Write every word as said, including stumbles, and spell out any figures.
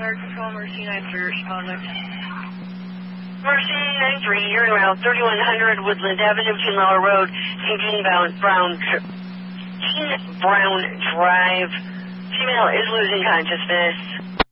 Fire Control, Mercy nine three, responding. Mercy nine three, you're in route thirty-one hundred Woodland Avenue, Teen Lower Road, and Dean Brown, Brown, Dean Brown Drive. Female is losing consciousness.